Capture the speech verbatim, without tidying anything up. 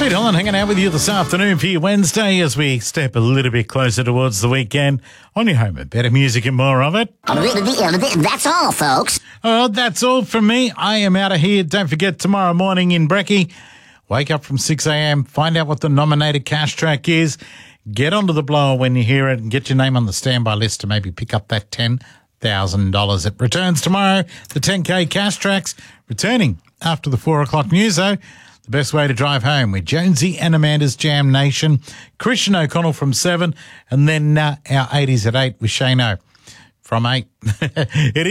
Pete Holland hanging out with you this afternoon for your Wednesday as we step a little bit closer towards the weekend on your home of better music and more of it. That's all, folks. Oh, that's all from me. I am out of here. Don't forget tomorrow morning in Brecky. Wake up from six a.m. Find out what the nominated cash track is. Get onto the blower when you hear it and get your name on the standby list to maybe pick up that ten thousand dollars. It returns tomorrow. The ten K cash tracks returning after the four o'clock news, though. The best way to drive home with Jonesy and Amanda's Jam Nation, Christian O'Connell from seven, and then uh, our eighties at eight with Shano from eight. It